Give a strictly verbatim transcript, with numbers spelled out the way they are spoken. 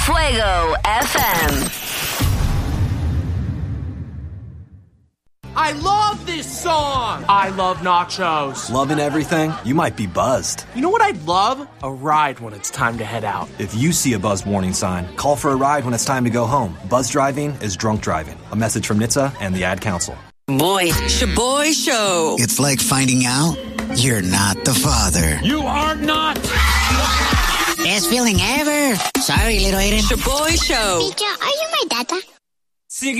Fuego F M. I love this song! I love nachos. Loving everything? You might be buzzed. You know what I'd love? A ride when it's time to head out. If you see a buzz warning sign, call for a ride when it's time to go home. Buzz driving is drunk driving. A message from N H T S A and the Ad Council. Boy, Shaboy Show. It's like finding out you're not the father. You are not. Best feeling ever. Sorry, little Aiden. Shaboy Show. Teacher, are you my data?